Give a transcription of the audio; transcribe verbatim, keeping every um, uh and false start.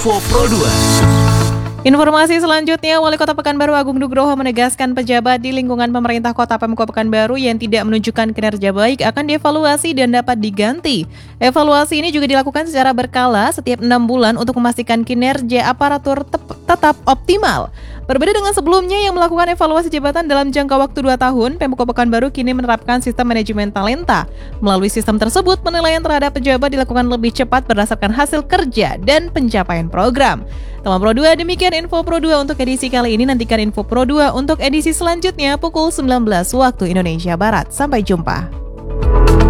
Info Pro dua. Informasi selanjutnya, Wali Kota Pekanbaru Agung Nugroho menegaskan pejabat di lingkungan pemerintah Kota Pemkot Pekanbaru yang tidak menunjukkan kinerja baik akan dievaluasi dan dapat diganti. Evaluasi ini juga dilakukan secara berkala setiap enam bulan untuk memastikan kinerja aparatur tep- tetap optimal. Berbeda dengan sebelumnya yang melakukan evaluasi jabatan dalam jangka waktu dua tahun, Pemkot Pekanbaru kini menerapkan sistem manajemen talenta. Melalui sistem tersebut, penilaian terhadap pejabat dilakukan lebih cepat berdasarkan hasil kerja dan pencapaian program. Teman Pro dua, demikian Info Pro dua untuk edisi kali ini. Nantikan Info Pro dua untuk edisi selanjutnya pukul sembilan belas waktu Indonesia Barat. Sampai jumpa.